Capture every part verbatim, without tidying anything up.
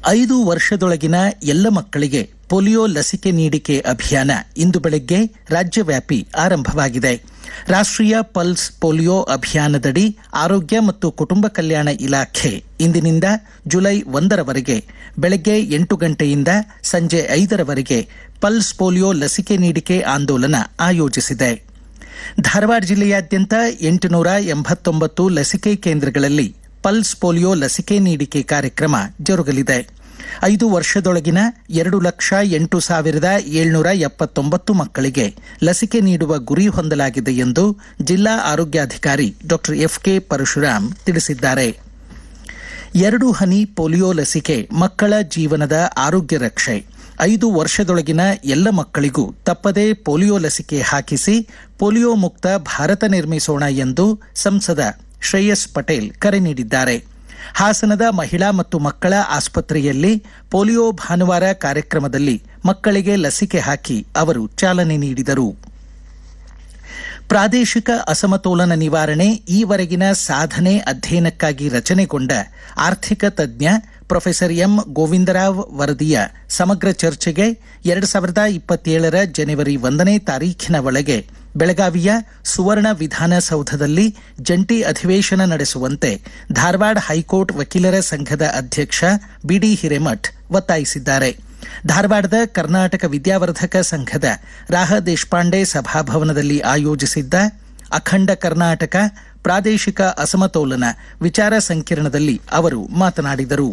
ಐದು ವರ್ಷದೊಳಗಿನ ಎಲ್ಲ ಮಕ್ಕಳಿಗೆ ಪೋಲಿಯೋ ಲಸಿಕೆ ನೀಡಿಕೆ ಅಭಿಯಾನ ಇಂದು ಬೆಳಗ್ಗೆ ರಾಜ್ಯವ್ಯಾಪಿ ಆರಂಭವಾಗಿದೆ. ರಾಷ್ಟ್ರೀಯ ಪಲ್ಸ್ ಪೋಲಿಯೋ ಅಭಿಯಾನದಡಿ ಆರೋಗ್ಯ ಮತ್ತು ಕುಟುಂಬ ಕಲ್ಯಾಣ ಇಲಾಖೆ ಇಂದಿನಿಂದ ಜುಲೈ ಒಂದರವರೆಗೆ ಬೆಳಗ್ಗೆ ಎಂಟು ಗಂಟೆಯಿಂದ ಸಂಜೆ ಐದರವರೆಗೆ ಪಲ್ಸ್ ಪೋಲಿಯೋ ಲಸಿಕೆ ನೀಡಿಕೆ ಆಂದೋಲನ ಆಯೋಜಿಸಿದೆ. ಧಾರವಾಡ ಜಿಲ್ಲೆಯಾದ್ಯಂತ ಎಂಟುನೂರ ಎಂಬತ್ತೊಂಬತ್ತು ಲಸಿಕೆ ಕೇಂದ್ರಗಳಲ್ಲಿ ಪಲ್ಸ್ ಪೋಲಿಯೋ ಲಸಿಕೆ ನೀಡಿಕೆ ಕಾರ್ಯಕ್ರಮ ಜರುಗಲಿದೆ. ಐದು ವರ್ಷದೊಳಗಿನ ಎರಡು ಲಕ್ಷ ಎಂಟು ಸಾವಿರದ ಏಳ್ನೂರ ಎಪ್ಪತ್ತೊಂಬತ್ತು ಮಕ್ಕಳಿಗೆ ಲಸಿಕೆ ನೀಡುವ ಗುರಿ ಹೊಂದಲಾಗಿದೆ ಎಂದು ಜಿಲ್ಲಾ ಆರೋಗ್ಯಾಧಿಕಾರಿ ಡಾಕ್ಟರ್ ಎಫ್ ಕೆ ಪರಶುರಾಮ್ ತಿಳಿಸಿದ್ದಾರೆ. ಎರಡು ಹನಿ ಪೋಲಿಯೋ ಲಸಿಕೆ ಮಕ್ಕಳ ಜೀವನದ ಆರೋಗ್ಯ ರಕ್ಷೆ. ಐದು ವರ್ಷದೊಳಗಿನ ಎಲ್ಲ ಮಕ್ಕಳಿಗೂ ತಪ್ಪದೇ ಪೋಲಿಯೋ ಲಸಿಕೆ ಹಾಕಿಸಿ ಪೋಲಿಯೋ ಮುಕ್ತ ಭಾರತ ನಿರ್ಮಿಸೋಣ ಎಂದು ಸಂಸದ ಶ್ರೇಯಸ್ ಪಟೇಲ್ ಕರೆ ನೀಡಿದ್ದಾರೆ. ಹಾಸನದ ಮಹಿಳಾ ಮತ್ತು ಮಕ್ಕಳ ಆಸ್ಪತ್ರೆಯಲ್ಲಿ ಪೋಲಿಯೋ ಭಾನುವಾರ ಕಾರ್ಯಕ್ರಮದಲ್ಲಿ ಮಕ್ಕಳಿಗೆ ಲಸಿಕೆ ಹಾಕಿ ಅವರು ಚಾಲನೆ ನೀಡಿದರು. ಪ್ರಾದೇಶಿಕ ಅಸಮತೋಲನ ನಿವಾರಣೆ ಈವರೆಗಿನ ಸಾಧನೆ ಅಧ್ಯಯನಕ್ಕಾಗಿ ರಚನೆಗೊಂಡ ಆರ್ಥಿಕ ತಜ್ಞ ಪ್ರೊಫೆಸರ್ ಎಂ ಗೋವಿಂದರಾವ್ ವರದಿಯ ಸಮಗ್ರ ಚರ್ಚೆಗೆ ಎರಡು ಸಾವಿರದ ಇಪ್ಪತ್ತೇಳರ ಜನವರಿ ಒಂದನೇ ತಾರೀಖಿನ ಒಳಗೆ ಬೆಳಗಾವಿಯ ಸುವರ್ಣ ವಿಧಾನಸೌಧದಲ್ಲಿ ಜಂಟಿ ಅಧಿವೇಶನ ನಡೆಸುವಂತೆ ಧಾರವಾಡ ಹೈಕೋರ್ಟ್ ವಕೀಲರ ಸಂಘದ ಅಧ್ಯಕ್ಷ ಬಿಡಿ ಹಿರೇಮಠ್ ಒತ್ತಾಯಿಸಿದ್ದಾರೆ. ಧಾರವಾಡದ ಕರ್ನಾಟಕ ವಿದ್ಯಾವರ್ಧಕ ಸಂಘದ ರಾಹ ದೇಶಪಾಂಡೆ ಸಭಾಭವನದಲ್ಲಿ ಆಯೋಜಿಸಿದ್ದ ಅಖಂಡ ಕರ್ನಾಟಕ ಪ್ರಾದೇಶಿಕ ಅಸಮತೋಲನ ವಿಚಾರ ಸಂಕಿರಣದಲ್ಲಿ ಅವರು ಮಾತನಾಡಿದರು.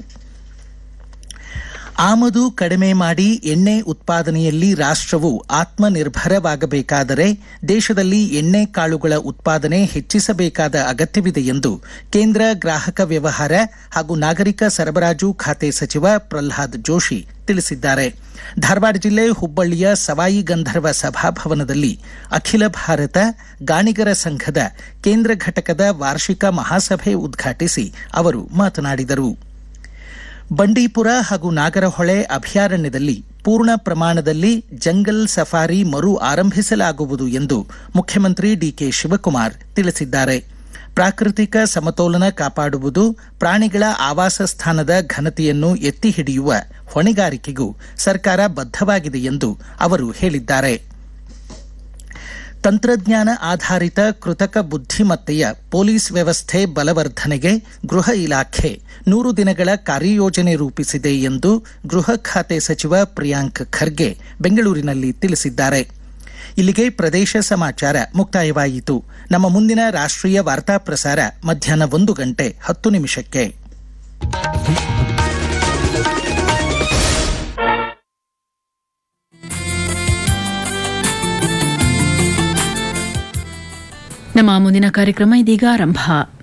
ಆಮದು ಕಡಿಮೆ ಮಾಡಿ ಎಣ್ಣೆ ಉತ್ಪಾದನೆಯಲ್ಲಿ ರಾಷ್ಟ್ರವು ಆತ್ಮನಿರ್ಭರವಾಗಬೇಕಾದರೆ ದೇಶದಲ್ಲಿ ಎಣ್ಣೆ ಕಾಳುಗಳ ಉತ್ಪಾದನೆ ಹೆಚ್ಚಿಸಬೇಕಾದ ಅಗತ್ಯವಿದೆ ಎಂದು ಕೇಂದ್ರ ಗ್ರಾಹಕ ವ್ಯವಹಾರ ಹಾಗೂ ನಾಗರಿಕ ಸರಬರಾಜು ಖಾತೆ ಸಚಿವ ಪ್ರಹ್ಲಾದ್ ಜೋಶಿ ತಿಳಿಸಿದ್ದಾರೆ. ಧಾರವಾಡ ಜಿಲ್ಲೆ ಹುಬ್ಬಳ್ಳಿಯ ಸವಾಯಿ ಗಂಧರ್ವ ಸಭಾಭವನದಲ್ಲಿ ಅಖಿಲ ಭಾರತ ಗಾಣಿಗರ ಸಂಘದ ಕೇಂದ್ರ ಘಟಕದ ವಾರ್ಷಿಕ ಮಹಾಸಭೆ ಉದ್ಘಾಟಿಸಿ ಅವರು ಮಾತನಾಡಿದರು. ಬಂಡೀಪುರ ಹಾಗೂ ನಾಗರಹೊಳೆ ಅಭಯಾರಣ್ಯದಲ್ಲಿ ಪೂರ್ಣ ಪ್ರಮಾಣದಲ್ಲಿ ಜಂಗಲ್ ಸಫಾರಿ ಮರು ಆರಂಭಿಸಲಾಗುವುದು ಎಂದು ಮುಖ್ಯಮಂತ್ರಿ ಡಿಕೆ ಶಿವಕುಮಾರ್ ತಿಳಿಸಿದ್ದಾರೆ. ಪ್ರಾಕೃತಿಕ ಸಮತೋಲನ ಕಾಪಾಡುವುದು, ಪ್ರಾಣಿಗಳ ಆವಾಸ ಸ್ಥಾನದ ಘನತೆಯನ್ನು ಎತ್ತಿ ಹಿಡಿಯುವ ಹೊಣೆಗಾರಿಕೆಗೂ ಸರ್ಕಾರ ಬದ್ಧವಾಗಿದೆ ಎಂದು ಅವರು ಹೇಳಿದ್ದಾರೆ. ತಂತ್ರಜ್ಞಾನ ಆಧಾರಿತ ಕೃತಕ ಬುದ್ಧಿಮತ್ತೆಯ ಪೊಲೀಸ್ ವ್ಯವಸ್ಥೆ ಬಲವರ್ಧನೆಗೆ ಗೃಹ ಇಲಾಖೆ ನೂರು ದಿನಗಳ ಕಾರ್ಯಯೋಜನೆ ರೂಪಿಸಿದೆ ಎಂದು ಗೃಹ ಖಾತೆ ಸಚಿವ ಪ್ರಿಯಾಂಕ್ ಖರ್ಗೆ ಬೆಂಗಳೂರಿನಲ್ಲಿ ತಿಳಿಸಿದ್ದಾರೆ. ಇಲ್ಲಿಗೆ ಪ್ರದೇಶ ಸಮಾಚಾರ ಮುಕ್ತಾಯವಾಯಿತು. ನಮ್ಮ ಮುಂದಿನ ರಾಷ್ಟ್ರೀಯ ವಾರ್ತಾ ಪ್ರಸಾರ ಮಧ್ಯಾಹ್ನ ಒಂದು ಗಂಟೆ ಹತ್ತು ನಿಮಿಷಕ್ಕೆ. ನಮ್ಮ ಮುಂದಿನ ಕಾರ್ಯಕ್ರಮ ಇದೀಗ ಆರಂಭ.